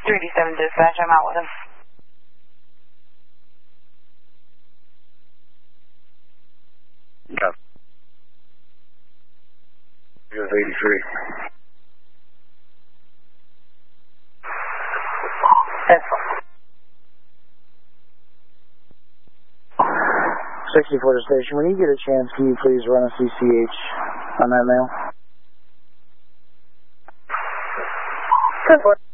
387 dispatch, I'm out with him. Yeah. He was 83. That's fine. 64 to station. When you get a chance, can you please run a CCH on that mail? 10-4.